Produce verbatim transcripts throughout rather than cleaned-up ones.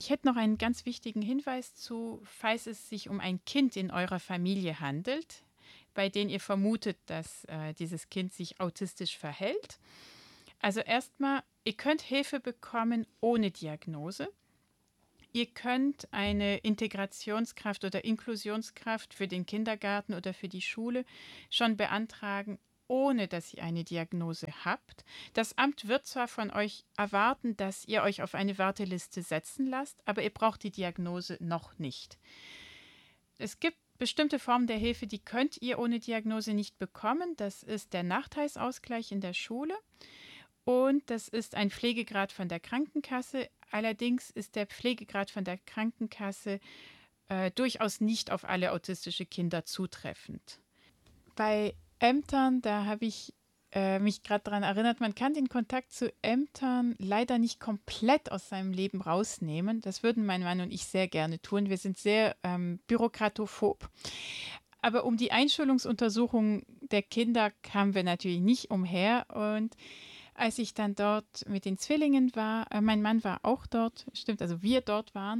Ich hätte noch einen ganz wichtigen Hinweis zu, falls es sich um ein Kind in eurer Familie handelt, bei dem ihr vermutet, dass äh, dieses Kind sich autistisch verhält. Also erstmal, ihr könnt Hilfe bekommen ohne Diagnose. Ihr könnt eine Integrationskraft oder Inklusionskraft für den Kindergarten oder für die Schule schon beantragen, ohne dass ihr eine Diagnose habt. Das Amt wird zwar von euch erwarten, dass ihr euch auf eine Warteliste setzen lasst, aber ihr braucht die Diagnose noch nicht. Es gibt bestimmte Formen der Hilfe, die könnt ihr ohne Diagnose nicht bekommen. Das ist der Nachteilsausgleich in der Schule und das ist ein Pflegegrad von der Krankenkasse. Allerdings ist der Pflegegrad von der Krankenkasse äh, durchaus nicht auf alle autistische Kinder zutreffend. Bei Ämtern, da habe ich äh, mich gerade daran erinnert, man kann den Kontakt zu Ämtern leider nicht komplett aus seinem Leben rausnehmen. Das würden mein Mann und ich sehr gerne tun. Wir sind sehr ähm, bürokratophob. Aber um die Einschulungsuntersuchung der Kinder kamen wir natürlich nicht umher. Und als ich dann dort mit den Zwillingen war, äh, mein Mann war auch dort, stimmt, also wir dort waren,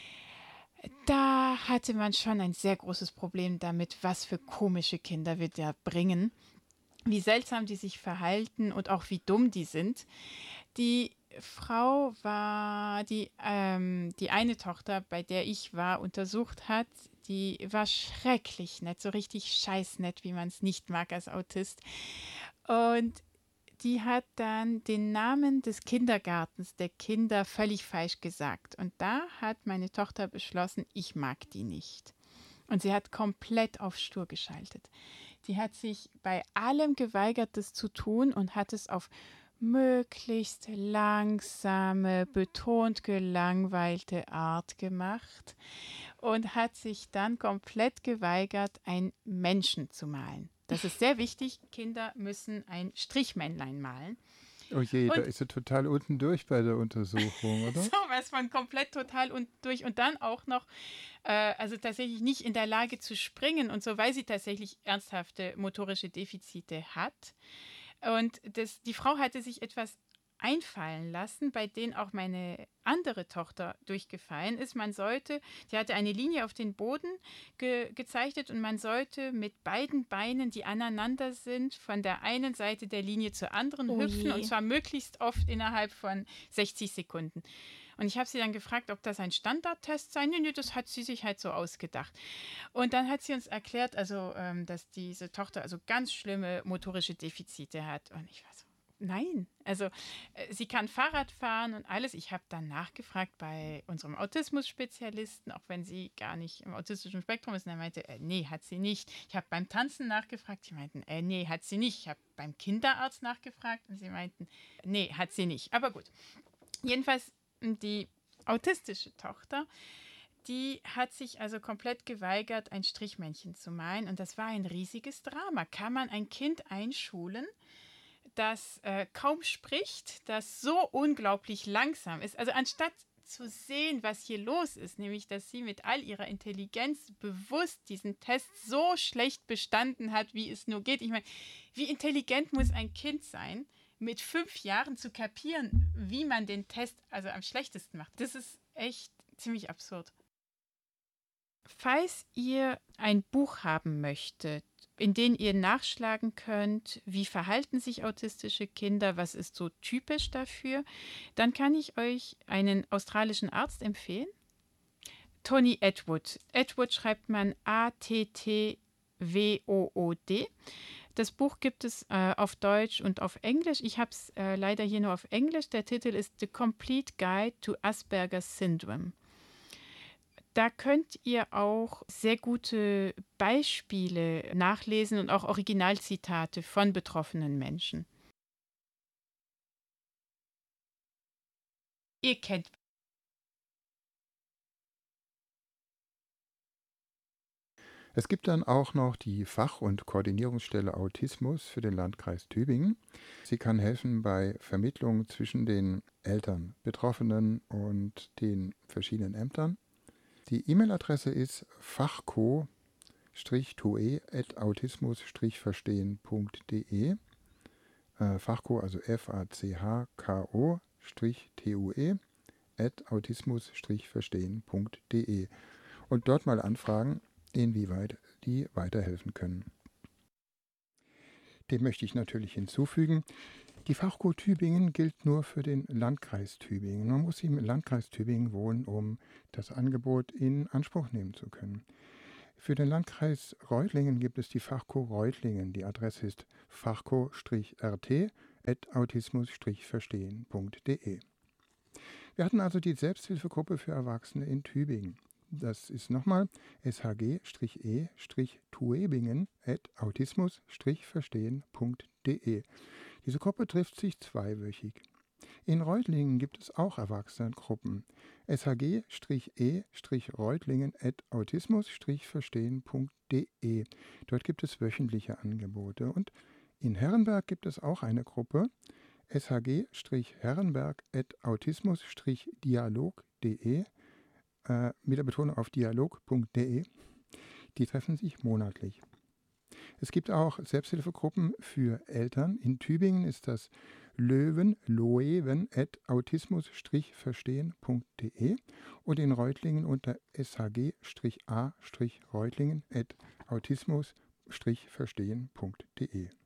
da hatte man schon ein sehr großes Problem damit, was für komische Kinder wir da bringen, wie seltsam die sich verhalten und auch wie dumm die sind. Die Frau war, die, ähm, die eine Tochter, bei der ich war, untersucht hat, die war schrecklich nett, so richtig scheißnett, wie man es nicht mag als Autist. Und die hat dann den Namen des Kindergartens der Kinder völlig falsch gesagt. Und da hat meine Tochter beschlossen, ich mag die nicht. Und sie hat komplett auf stur geschaltet. Die hat sich bei allem geweigert, das zu tun und hat es auf möglichst langsame, betont gelangweilte Art gemacht und hat sich dann komplett geweigert, einen Menschen zu malen. Das ist sehr wichtig. Kinder müssen ein Strichmännlein malen. Oh je, da Und ist sie total unten durch bei der Untersuchung, oder? sowas von komplett total und durch und dann auch noch, äh, also tatsächlich nicht in der Lage zu springen und so, weil sie tatsächlich ernsthafte motorische Defizite hat. Und das, die Frau hatte sich etwas einfallen lassen, bei denen auch meine andere Tochter durchgefallen ist. Man sollte, sie hatte eine Linie auf den Boden ge gezeichnet und man sollte mit beiden Beinen, die aneinander sind, von der einen Seite der Linie zur anderen Oh hüpfen je. und zwar möglichst oft innerhalb von sechzig Sekunden. Und ich habe sie dann gefragt, ob das ein Standardtest sei. Nö, nö, das hat sie sich halt so ausgedacht. Und dann hat sie uns erklärt, also, ähm, dass diese Tochter also ganz schlimme motorische Defizite hat. Und ich war so, nein, also äh, sie kann Fahrrad fahren und alles. Ich habe dann nachgefragt bei unserem Autismus-Spezialisten, auch wenn sie gar nicht im autistischen Spektrum ist. Und er meinte, äh, nee, hat sie nicht. Ich habe beim Tanzen nachgefragt. Die meinten, äh, nee, hat sie nicht. Ich habe beim Kinderarzt nachgefragt und sie meinten, nee, hat sie nicht. Aber gut. Jedenfalls die autistische Tochter, die hat sich also komplett geweigert, ein Strichmännchen zu malen. Und das war ein riesiges Drama. Kann man ein Kind einschulen, das äh, kaum spricht, das so unglaublich langsam ist? Also anstatt zu sehen, was hier los ist, nämlich dass sie mit all ihrer Intelligenz bewusst diesen Test so schlecht bestanden hat, wie es nur geht. Ich meine, wie intelligent muss ein Kind sein, mit fünf Jahren zu kapieren, wie man den Test also am schlechtesten macht? Das ist echt ziemlich absurd. Falls ihr ein Buch haben möchtet, in dem ihr nachschlagen könnt, wie verhalten sich autistische Kinder, was ist so typisch dafür, dann kann ich euch einen australischen Arzt empfehlen. Tony Attwood. Attwood schreibt man A T T W O O D. Das Buch gibt es äh, auf Deutsch und auf Englisch. Ich habe es äh, leider hier nur auf Englisch. Der Titel ist The Complete Guide to Asperger's Syndrome. Da könnt ihr auch sehr gute Beispiele nachlesen und auch Originalzitate von betroffenen Menschen. Ihr kennt. Es gibt dann auch noch die Fach- und Koordinierungsstelle Autismus für den Landkreis Tübingen. Sie kann helfen bei Vermittlung zwischen den Eltern, Betroffenen und den verschiedenen Ämtern. Die E-Mail-Adresse ist fachco-tue at autismus-verstehen punkt de. Äh, Fachco, also F A C H K O-T U E at autismus-verstehen punkt de und dort mal anfragen, inwieweit die weiterhelfen können. Dem möchte ich natürlich hinzufügen, die Fachco Tübingen gilt nur für den Landkreis Tübingen. Man muss im Landkreis Tübingen wohnen, um das Angebot in Anspruch nehmen zu können. Für den Landkreis Reutlingen gibt es die Fachco Reutlingen. Die Adresse ist fachco-r t at autismus-verstehen punkt de. Wir hatten also die Selbsthilfegruppe für Erwachsene in Tübingen. Das ist nochmal shg-e-tuebingen at autismus-verstehen punkt de. Diese Gruppe trifft sich zweiwöchig. In Reutlingen gibt es auch Erwachsenengruppen. shg-e-reutlingen at autismus-verstehen punkt de. Dort gibt es wöchentliche Angebote. Und in Herrenberg gibt es auch eine Gruppe. shg-herrenberg at autismus-dialog punkt de äh, mit der Betonung auf dialog punkt de. Die treffen sich monatlich. Es gibt auch Selbsthilfegruppen für Eltern. In Tübingen ist das Löwen, Loewen at autismus-verstehen punkt de und in Reutlingen unter shg-a-reutlingen at autismus-verstehen punkt de.